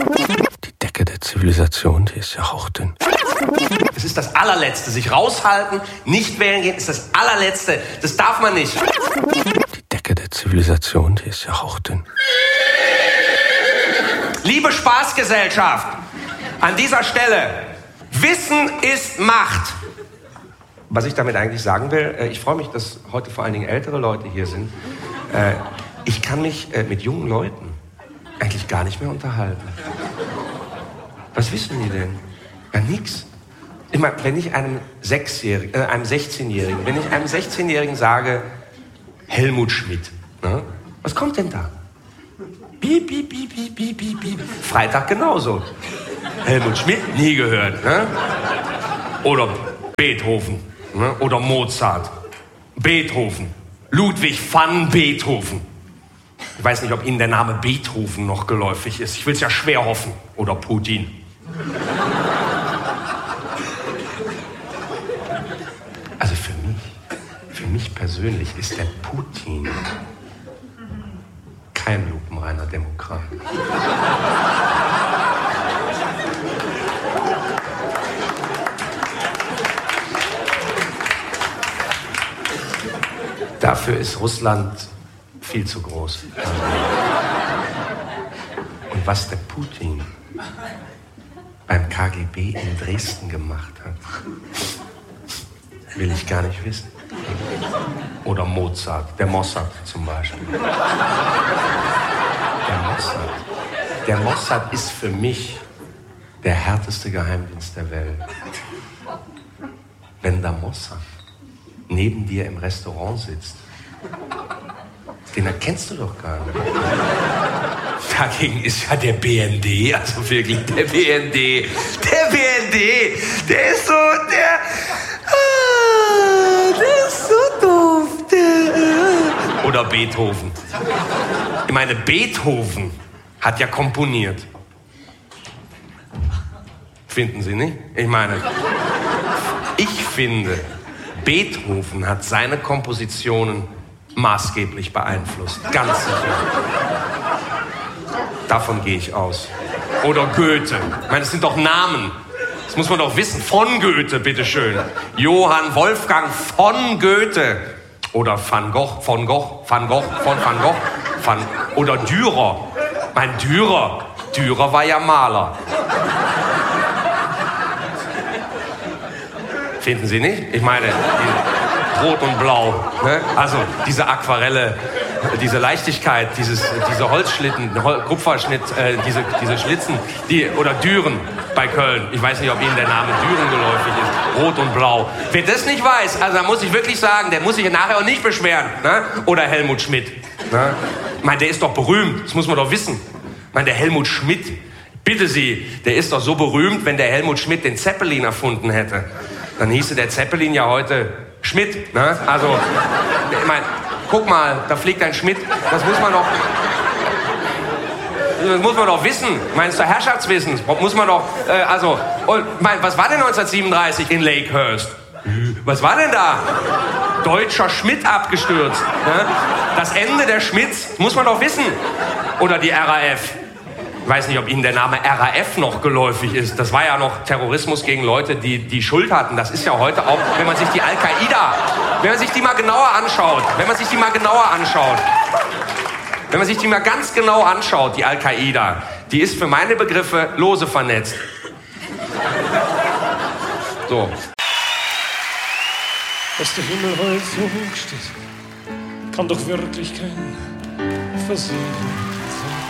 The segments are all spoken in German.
Die Decke der Zivilisation, die ist ja hauchdünn. Es ist das Allerletzte. Sich raushalten, nicht wählen gehen, ist das Allerletzte. Das darf man nicht. Die Decke der Zivilisation, die ist ja hauchdünn. Liebe Spaßgesellschaft, an dieser Stelle, Wissen ist Macht. Was ich damit eigentlich sagen will, ich freue mich, dass heute vor allen Dingen ältere Leute hier sind. Ich kann mich mit jungen Leuten eigentlich gar nicht mehr unterhalten. Was wissen die denn? Ja, nix. Ich meine, wenn ich einem 16-Jährigen, wenn ich einem 16-Jährigen sage, Helmut Schmidt, ne? Was kommt denn da? Piep, piep, piep, piep, piep, piep, piep. Freitag genauso. Helmut Schmidt, nie gehört, ne? Oder Beethoven, ne? Oder Mozart. Beethoven. Ludwig van Beethoven. Ich weiß nicht, ob Ihnen der Name Beethoven noch geläufig ist. Ich will es ja schwer hoffen. Oder Putin. Also für mich persönlich ist der Putin kein lupenreiner Demokrat. Dafür ist Russland viel zu groß. Und was der Putin beim KGB in Dresden gemacht hat, will ich gar nicht wissen. Oder Mozart, der Mossad zum Beispiel. Der Mossad ist für mich der härteste Geheimdienst der Welt. Wenn der Mossad neben dir im Restaurant sitzt, den erkennst du doch gar nicht. Dagegen ist ja der BND, also wirklich der BND. Der BND, der ist so, der ist so doof. Oder Beethoven. Ich meine, Beethoven hat ja komponiert. Finden Sie nicht? Ich meine, ich finde, Beethoven hat seine Kompositionen maßgeblich beeinflusst. Ganz sicher. Davon gehe ich aus. Oder Goethe. Ich meine, das sind doch Namen. Das muss man doch wissen. Von Goethe, bitteschön. Johann Wolfgang von Goethe. Oder Van Gogh, von Gogh, Van Gogh, von Van Gogh. Oder Dürer. Mein Dürer war ja Maler. Finden Sie nicht? Ich meine, Rot und Blau. Ne? Also diese Aquarelle, diese Leichtigkeit, diese Holzschlitten, Kupferschnitt, diese Schlitzen, oder Düren bei Köln. Ich weiß nicht, ob Ihnen der Name Düren geläufig ist. Rot und Blau. Wer das nicht weiß, also da muss ich wirklich sagen, der muss sich nachher auch nicht beschweren. Ne? Oder Helmut Schmidt. Ne? Ich meine, der ist doch berühmt. Das muss man doch wissen. Ich meine, der Helmut Schmidt, bitte Sie, der ist doch so berühmt, wenn der Helmut Schmidt den Zeppelin erfunden hätte. Dann hieße der Zeppelin ja heute Schmidt. Ne? Also, ich meine, guck mal, da fliegt ein Schmidt. Das muss man doch wissen. Ich meine, das ist doch Herrschaftswissen. Das muss man doch, was war denn 1937 in Lakehurst? Was war denn da? Deutscher Schmidt abgestürzt. Ne? Das Ende der Schmidts muss man doch wissen. Oder die RAF. Ich weiß nicht, ob Ihnen der Name RAF noch geläufig ist. Das war ja noch Terrorismus gegen Leute, die Schuld hatten. Das ist ja heute auch, wenn man sich die Al-Qaida, wenn man sich die mal ganz genau anschaut, die Al-Qaida, die ist für meine Begriffe lose vernetzt. So. Dass der Himmel heute so hoch steht, kann doch wirklich kein Versehen sein.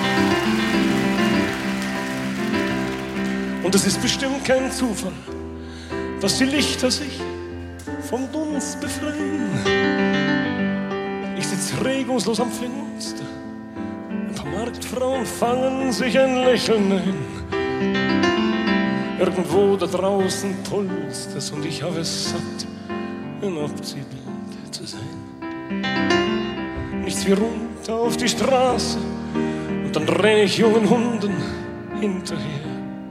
Und es ist bestimmt kein Zufall, dass die Lichter sich vom Dunst befreien. Ich sitz regungslos am Fenster, ein paar Marktfrauen fangen sich ein Lächeln ein. Irgendwo da draußen tollst es und ich habe es satt, ein Abziehbild zu sein. Nichts wie runter auf die Straße und dann renn ich jungen Hunden hinterher.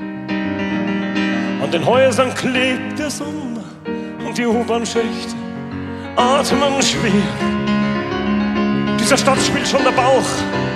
An den Häusern klebt der Sommer und die U-Bahn-Schächte atmen schwer. Dieser Stadt spielt schon der Bauch